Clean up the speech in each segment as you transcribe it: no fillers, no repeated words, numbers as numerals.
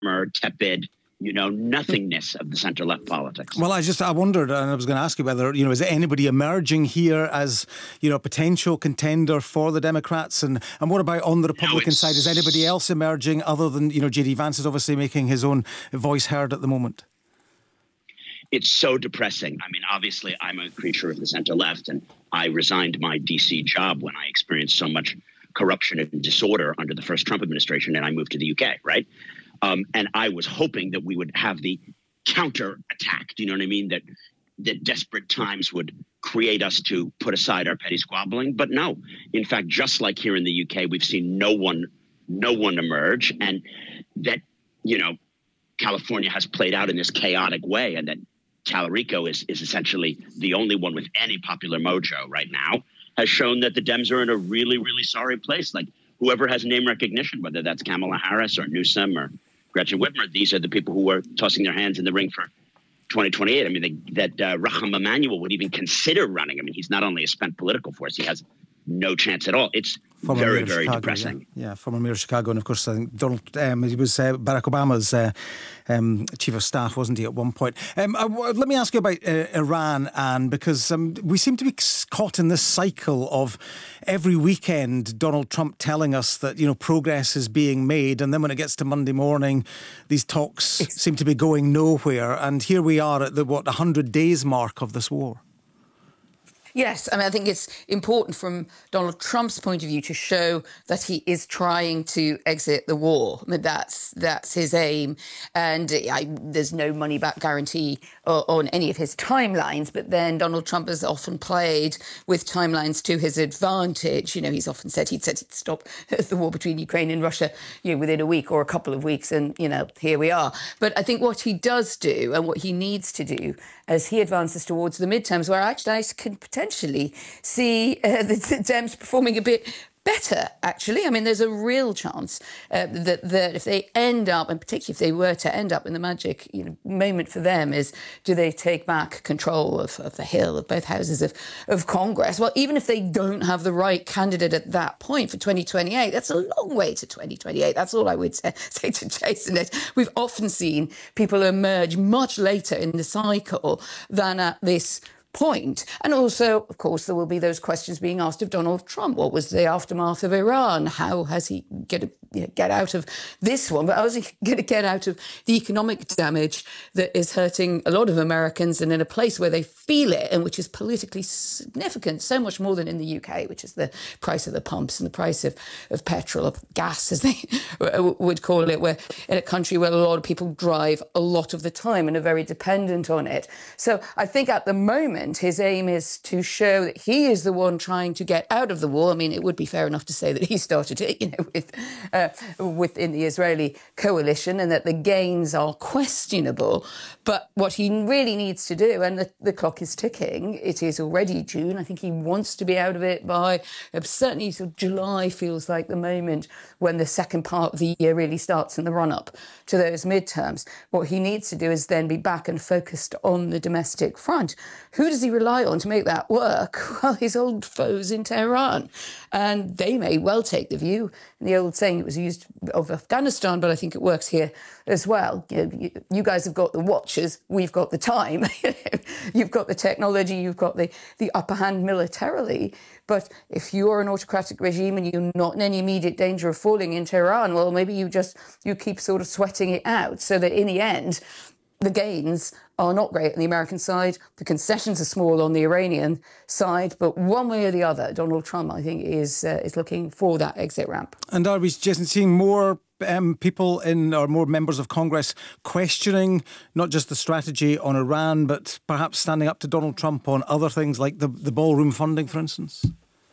tepid, nothingness of the center-left politics. Well, I wondered, and I was going to ask you whether, is there anybody emerging here as, a potential contender for the Democrats? And what about on the Republican side? Is anybody else emerging other than, J.D. Vance is obviously making his own voice heard at the moment? It's so depressing. I mean, obviously, I'm a creature of the center-left, and I resigned my D.C. job when I experienced so much corruption and disorder under the first Trump administration, and I moved to the UK, right? And I was hoping that we would have the counter attack. Do you know what I mean? That desperate times would create us to put aside our petty squabbling. But no, in fact, just like here in the UK, we've seen no one emerge, and that, California has played out in this chaotic way, and that Tallarico is essentially the only one with any popular mojo right now, has shown that the Dems are in a really, really sorry place. Like, whoever has name recognition, whether that's Kamala Harris or Newsom or Gretchen Whitmer, these are the people who are tossing their hands in the ring for 2028. I mean, that Raham Emanuel would even consider running. I mean, he's not only a spent political force, he has no chance at all. It's very, very depressing. Yeah, former mayor of Chicago. And of course, I think Donald, he was Barack Obama's chief of staff, wasn't he, at one point? Let me ask you about Iran, Anne, because we seem to be caught in this cycle of every weekend Donald Trump telling us that, progress is being made. And then when it gets to Monday morning, these talks seem to be going nowhere. And here we are at the, 100 days mark of this war. Yes, I mean, I think it's important from Donald Trump's point of view to show that he is trying to exit the war. I mean, that's his aim. And there's no money-back guarantee on any of his timelines. But then Donald Trump has often played with timelines to his advantage. He's often said he'd stop the war between Ukraine and Russia, within a week or a couple of weeks. And, here we are. But I think what he does do and what he needs to do as he advances towards the midterms, where actually I can potentially see the Dems performing a bit better, actually. I mean, there's a real chance that if they end up, and particularly if they were to end up in the magic moment for them is, do they take back control of the Hill, of both houses of Congress? Well, even if they don't have the right candidate at that point for 2028, that's a long way to 2028. That's all I would say to Jason. We've often seen people emerge much later in the cycle than at this point. And also, of course, there will be those questions being asked of Donald Trump. What was the aftermath of Iran? How has he get out of this one? But how is he going to get out of the economic damage that is hurting a lot of Americans and in a place where they feel it and which is politically significant, so much more than in the UK, which is the price of the pumps and the price of petrol, of gas, as they would call it, where in a country where a lot of people drive a lot of the time and are very dependent on it. So I think at the moment, his aim is to show that he is the one trying to get out of the war. I mean, it would be fair enough to say that he started it, within the Israeli coalition, and that the gains are questionable. But what he really needs to do, and the clock is ticking, it is already June. I think he wants to be out of it by certainly sort of July feels like the moment when the second part of the year really starts in the run-up to those midterms. What he needs to do is then be back and focused on the domestic front. Who does he rely on to make that work? Well, his old foes in Tehran. And they may well take the view, and the old saying, it was used of Afghanistan, but I think it works here as well. You guys have got the watches, we've got the time. You've got the technology, you've got the upper hand militarily. But if you're an autocratic regime and you're not in any immediate danger of falling in Tehran, well, maybe you keep sort of sweating it out so that in the end, the gains are not great on the American side. The concessions are small on the Iranian side. But one way or the other, Donald Trump, I think, is looking for that exit ramp. And are we, Jason, seeing more people or more members of Congress questioning not just the strategy on Iran, but perhaps standing up to Donald Trump on other things like the ballroom funding, for instance?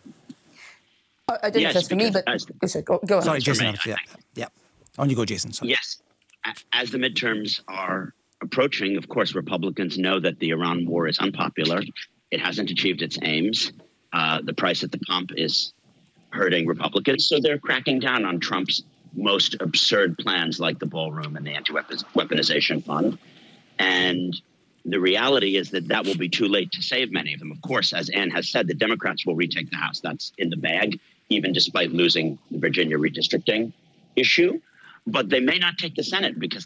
I don't know if that's for me, but go on. Sorry, Jason. Yeah. On you go, Jason. Sorry. Yes. As the midterms are approaching, of course, Republicans know that the Iran war is unpopular. It hasn't achieved its aims. The price at the pump is hurting Republicans. So they're cracking down on Trump's most absurd plans like the ballroom and the anti-weaponization fund. And the reality is that will be too late to save many of them. Of course, as Anne has said, the Democrats will retake the House. That's in the bag, even despite losing the Virginia redistricting issue. But they may not take the Senate because